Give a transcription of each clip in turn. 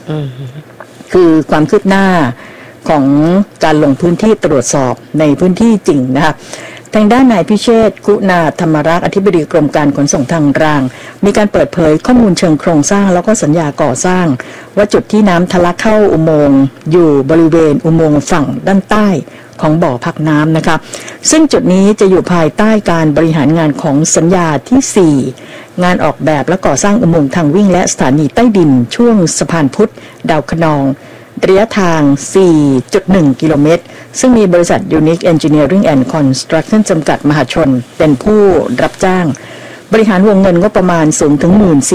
คือความคืบหน้าของการลงพื้นที่ตรวจสอบในพื้นที่จริงนะคะทางด้านนายพิเชษฐ์คุณาธรรมรักษ์อธิบดีกรมการขนส่งทางรางมีการเปิดเผยข้อมูลเชิงโครงสร้างแล้วก็สัญญาก่อสร้างว่าจุดที่น้ำทะลักเข้าอุโมงค์อยู่บริเวณอุโมงค์ฝั่งด้านใต้ของบ่อพักน้ำนะคะซึ่งจุดนี้จะอยู่ภายใต้การบริหารงานของสัญญาที่4งานออกแบบและก่อสร้างอุโมงค์ทางวิ่งและสถานีใต้ดินช่วงสะพานพุทธดาวคะนองระยะทาง 4.1 กิโลเมตรซึ่งมีบริษัท Unique Engineering and Construction จำกัดมหาชนเป็นผู้รับจ้างบริหารวงเงินงบประมาณสูงถึง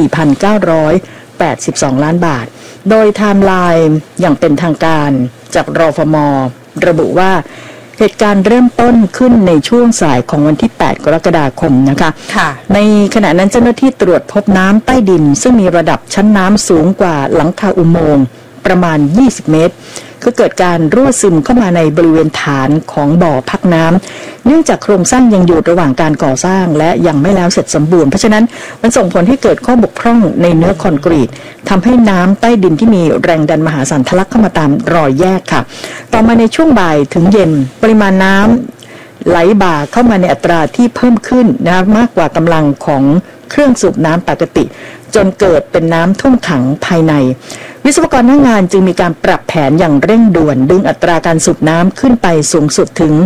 14,982 ล้านบาทโดยไทม์ไลน์อย่างเป็นทางการจากรฟม.ระบุว่าเหตุการณ์เริ่มต้นขึ้นในช่วงสายของวันที่ 8 กรกฎาคมนะคะในขณะนั้นเจ้าหน้าที่ตรวจพบน้ำใต้ดินซึ่งมีระดับชั้นน้ำสูงกว่าหลังคาอุโมงค์ประมาณ20เมตรก็เกิดการรั่วซึมเข้ามาในบริเวณฐานของบ่อพักน้ำเนื่องจากโครงสร้างยังอยู่ระหว่างการก่อสร้างและยังไม่แล้วเสร็จสมบูรณ์เพราะฉะนั้นมันส่งผลให้เกิดข้อบกพร่องในเนื้อคอนกรีตทำให้น้ำใต้ดินที่มีแรงดันมหาศาลทะลักเข้ามาตามรอยแยกค่ะต่อมาในช่วงบ่ายถึงเย็นปริมาณน้ำไหลบ่าเข้ามาในอัตราที่เพิ่มขึ้นนะมากกว่ากำลังของเครื่องสูบน้ำปกติจนเกิดเป็นน้ำท่วมขังภายในวิศวกรหน้างานจึงมีการปรับแผนอย่างเร่งด่วนดึงอัตราการสูบน้ำขึ้นไปสูงสุดถึง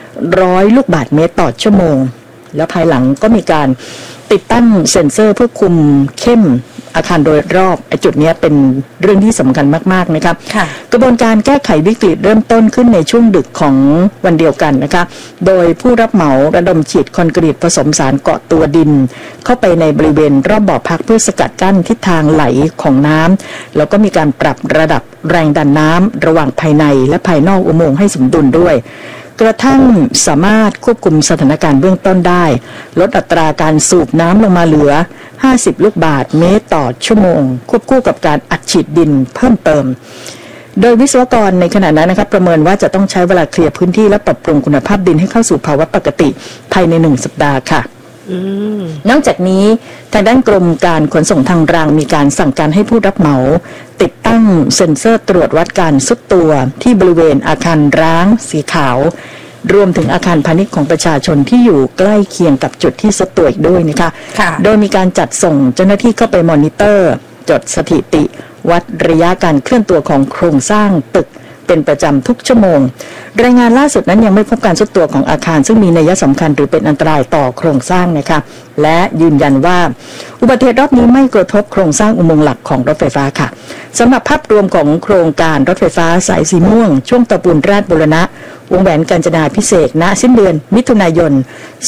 100 ลูกบาศก์เมตรต่อชั่วโมงแล้วภายหลังก็มีการติดตั้งเซ็นเซอร์เพื่อคุมเข้มอาคารโดยรอบจุดนี้เป็นเรื่องที่สำคัญมากๆนะครับกระบวนการแก้ไขวิกฤตเริ่มต้นขึ้นในช่วงดึกของวันเดียวกันนะคะโดยผู้รับเหมาระดมฉีดคอนกรีตผสมสารเกาะตัวดินเข้าไปในบริเวณรอบบ่อพักเพื่อสกัดกั้นทิศทางไหลของน้ำแล้วก็มีการปรับระดับแรงดันน้ำระหว่างภายในและภายนอกอุโมงค์ให้สมดุลด้วยกระทั่งสามารถควบคุมสถานการณ์เบื้องต้นได้ลดอัตราการสูบน้ำลงมาเหลือ50 ลูกบาศก์เมตรต่อชั่วโมงควบคู่กับการอัดฉีดดินเพิ่มเติมโดยวิศวกรในขณะนั้นนะครับประเมินว่าจะต้องใช้เวลาเคลียร์พื้นที่และปรับปรุงคุณภาพดินให้เข้าสู่ภาวะปกติภายใน1 สัปดาห์ค่ะนอกจากนี้ทางด้านกรมการขนส่งทางรางมีการสั่งการให้ผู้รับเหมาติดตั้งเซ็นเซอร์ตรวจวัดการทรุดตัวที่บริเวณอาคารร้างสีขาวรวมถึงอาคารพาณิชย์ของประชาชนที่อยู่ใกล้เคียงกับจุดที่ทรุดตัวอีกด้วยนะคะโดยมีการจัดส่งเจ้าหน้าที่เข้าไปมอนิเตอร์จดสถิติวัดระยะการเคลื่อนตัวของโครงสร้างตึกเป็นประจำทุกชั่วโมงรายงานล่าสุดนั้นยังไม่พบการทรุดตัวของอาคารซึ่งมีนัยสำคัญหรือเป็นอันตรายต่อโครงสร้างนะคะและยืนยันว่าอุบัติเหตุรอบนี้ไม่กระทบโครงสร้างอุโมงค์หลักของรถไฟฟ้าค่ะสำหรับภาพรวมของโครงการรถไฟฟ้าสายสีม่วงช่วงตะปูนราชบูรณะวงแหวนกาญจนาภิเษกณสิ้นเดือนมิถุนายน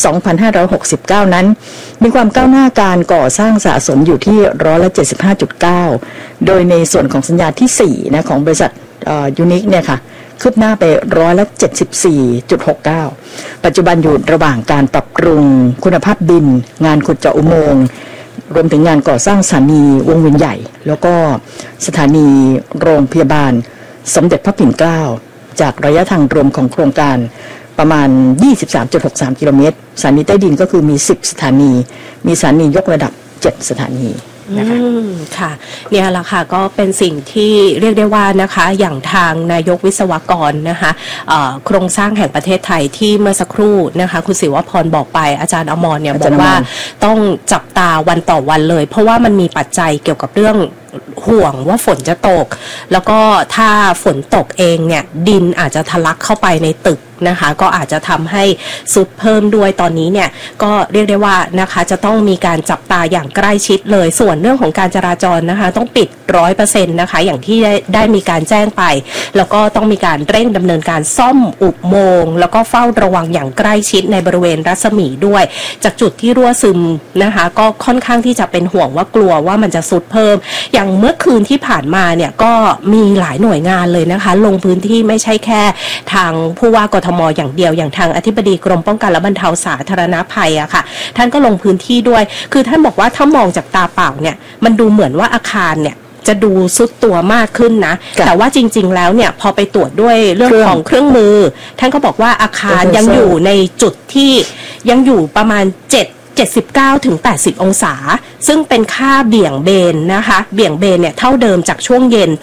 2569 นั้นมีความก้าวหน้าการก่อสร้างสะสมอยู่ที่75.9% โดยในส่วนของสัญญาที่4นะของบริษัทUnique เนี่ยค่ะคืบหน้าไป74.69%ปัจจุบันอยู่ระหว่างการปรับปรุงคุณภาพดินงานขุดเจาะอุโมงค์รวมถึงงานก่อสร้างสถานีวงเวียนใหญ่แล้วก็สถานีโรงพยาบาลสมเด็จพระปิ่นเกล้าจากระยะทางรวมของโครงการประมาณ 23.63 กิโลเมตรสถานีใต้ดินก็คือมี10 สถานีมีสถานียกระดับ7 สถานีนะคะค่ะเนี่ยแหละค่ะก็เป็นสิ่งที่เรียกได้ว่านะคะอย่างทางนายกวิศวกรนะคะโครงสร้างแห่งประเทศไทยที่เมื่อสักครู่นะคะคุณศิวพรบอกไปอาจารย์อมรเนี่ยบอกว่าต้องจับตาวันต่อวันเลยเพราะว่ามันมีปัจจัยเกี่ยวกับเรื่องห่วงว่าฝนจะตกแล้วก็ถ้าฝนตกเองเนี่ยดินอาจจะทะลักเข้าไปในตึกนะคะก็อาจจะทำให้ซุดเพิ่มด้วยตอนนี้เนี่ยก็เรียกได้ว่านะคะจะต้องมีการจับตาอย่างใกล้ชิดเลยส่วนเรื่องของการจราจรนะคะต้องปิด 100% นะคะอย่างที่ได้มีการแจ้งไปแล้วก็ต้องมีการเร่งดำเนินการซ่อมอุโมงค์แล้วก็เฝ้าระวังอย่างใกล้ชิดในบริเวณรัศมีด้วยจากจุดที่รั่วซึมนะคะก็ค่อนข้างที่จะเป็นห่วงว่ากลัวว่ามันจะซุดเพิ่มอย่างเมื่อคืนที่ผ่านมาเนี่ยก็มีหลายหน่วยงานเลยนะคะลงพื้นที่ไม่ใช่แค่ทางผู้ว่ากทม.อย่างเดียวอย่างทางอธิบดีกรมป้องกันและบรรเทาสาธารณภัยอะค่ะท่านก็ลงพื้นที่ด้วยคือท่านบอกว่าถ้ามองจากตาเปล่าเนี่ยมันดูเหมือนว่าอาคารเนี่ยจะดูซุดตัวมากขึ้นนะแต่ว่าจริงๆแล้วเนี่ยพอไปตรวจด้วยเรื่องของเครื่องมือท่านก็บอกว่าอาคารยังอยู่ในจุดที่ยังอยู่ประมาณ79 ถึง 80 องศาซึ่งเป็นค่าเบี่ยงเบนนะคะเบี่ยงเบนเนี่ยเท่าเดิมจากช่วงเย็น